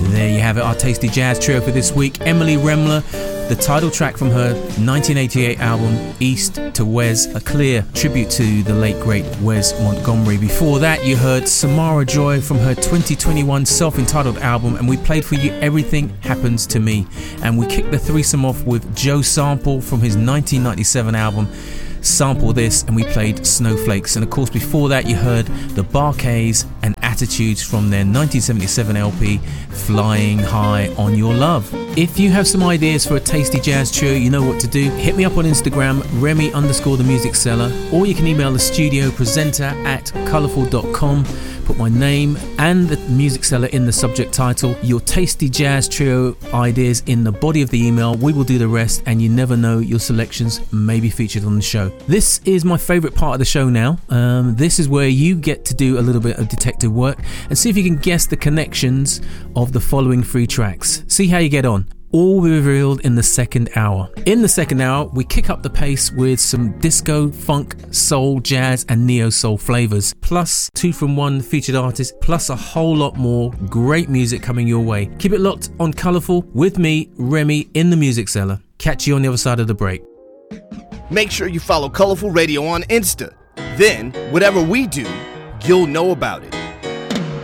There you have it, our Tasty Jazz trio for this week. Emily Remler, the title track from her 1988 album East to Wes, a clear tribute to the late great Wes Montgomery. Before that you heard Samara Joy from her 2021 self-entitled album, and we played for you Everything Happens to Me, and we kicked the threesome off with Joe Sample from his 1997 album Sample This, and we played Snowflakes. And of course before that you heard the Bar-Kays and Attitudes from their 1977 LP Flying High on Your Love. If you have some ideas for a Tasty Jazz trio, you know what to do. Hit me up on Instagram, Remy_the Music Seller, or you can email the studio presenter at colourful.com. Put my name and the Music Seller in the subject title. Your Tasty Jazz trio ideas in the body of the email. We will do the rest, and you never know, your selections may be featured on the show. This is my favourite part of the show now. This is where you get to do a little bit of detective work and see if you can guess the connections of the following 3 tracks. See how you get on. All will be revealed in the second hour. In the second hour, we kick up the pace with some disco, funk, soul, jazz and neo-soul flavours, plus 2 from 1 featured artists, plus a whole lot more great music coming your way. Keep it locked on Colourful with me, Remy, in the Music Cellar. Catch you on the other side of the break. Make sure you follow Colourful Radio on Insta. Then, whatever we do, you'll know about it.